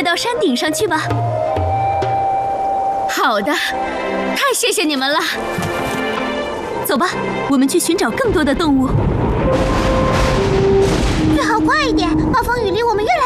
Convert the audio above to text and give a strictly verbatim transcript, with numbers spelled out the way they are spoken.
到山顶上去吧。好的，太谢谢你们了。走吧，我们去寻找更多的动物。 最好快一点，暴风雨离我们越来